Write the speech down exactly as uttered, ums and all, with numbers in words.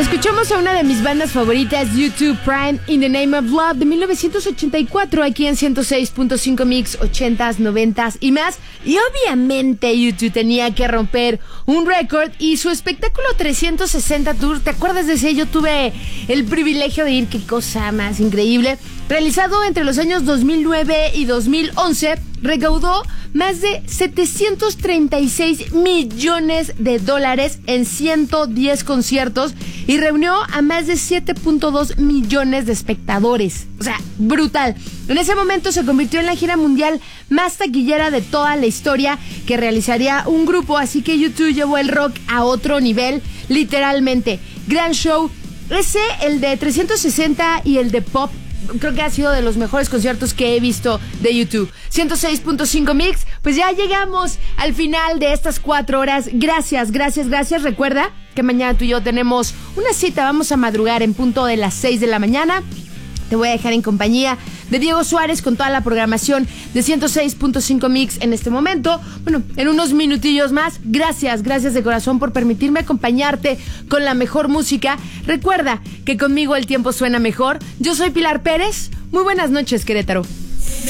Escuchamos a una de mis bandas favoritas, U dos Prime, In the Name of Love, de mil novecientos ochenta y cuatro, aquí en ciento seis punto cinco Mix, ochentas, noventas y más. Y obviamente U dos tenía que romper un récord y su espectáculo trescientos sesenta Tour, ¿te acuerdas de ese? Yo tuve el privilegio de ir, qué cosa más increíble. Realizado entre los años dos mil nueve y dos mil once, recaudó más de setecientos treinta y seis millones de dólares en ciento diez conciertos y reunió a más de siete punto dos millones de espectadores. O sea, brutal. En ese momento se convirtió en la gira mundial más taquillera de toda la historia que realizaría un grupo, así que U dos llevó el rock a otro nivel, literalmente. Gran show. Ese, el de trescientos sesenta y el de pop, creo que ha sido de los mejores conciertos que he visto de U dos. ciento seis punto cinco Mix, pues ya llegamos al final de estas cuatro horas. Gracias, gracias, gracias. Recuerda que mañana tú y yo tenemos una cita. Vamos a madrugar en punto de las seis de la mañana. Te voy a dejar en compañía de Diego Suárez con toda la programación de ciento seis punto cinco Mix en este momento. Bueno, en unos minutillos más. Gracias, gracias de corazón por permitirme acompañarte con la mejor música. Recuerda que conmigo el tiempo suena mejor. Yo soy Pilar Pérez. Muy buenas noches, Querétaro.